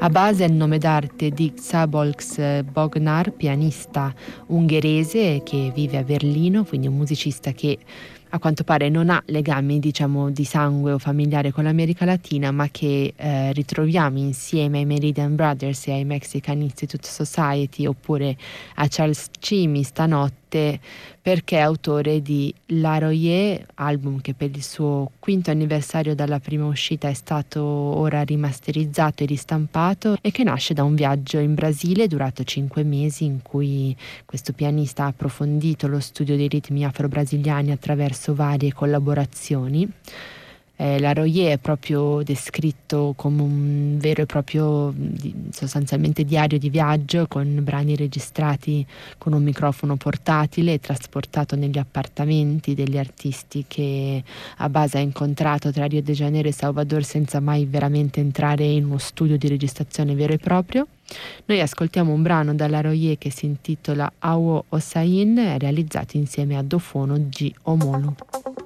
A base è il nome d'arte di Szabolcs Bognár, pianista ungherese che vive a Berlino, quindi un musicista che a quanto pare non ha legami, diciamo, di sangue o familiare con l'America Latina, ma che ritroviamo insieme ai Meridian Brothers e ai Mexican Institute Society oppure a Charles Cimi stanotte, perché è autore di La Royer, album che per il suo quinto anniversario dalla prima uscita è stato ora rimasterizzato e ristampato, e che nasce da un viaggio in Brasile durato 5 mesi in cui questo pianista ha approfondito lo studio dei ritmi afro-brasiliani attraverso varie collaborazioni. La Royer è proprio descritto come un vero e proprio sostanzialmente diario di viaggio, con brani registrati con un microfono portatile e trasportato negli appartamenti degli artisti che a base ha incontrato tra Rio de Janeiro e Salvador senza mai veramente entrare in uno studio di registrazione vero e proprio. Noi ascoltiamo un brano dalla Royer che si intitola Awo Osain, realizzato insieme a Dofono G. Omolu.